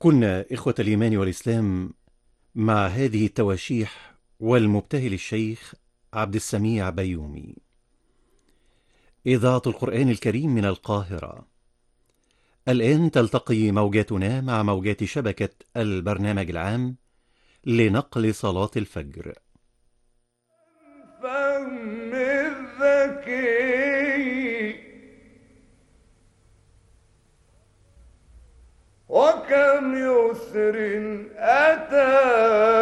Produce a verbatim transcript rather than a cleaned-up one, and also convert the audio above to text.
كنا إخوة الإيمان والإسلام مع هذه التواشيح والمبتهل الشيخ عبد السميع بيومي. إذاعة القرآن الكريم من القاهرة. الآن تلتقي موجاتنا مع موجات شبكة البرنامج العام لنقل صلاة الفجر. فهم الذكي وكم يسر أتى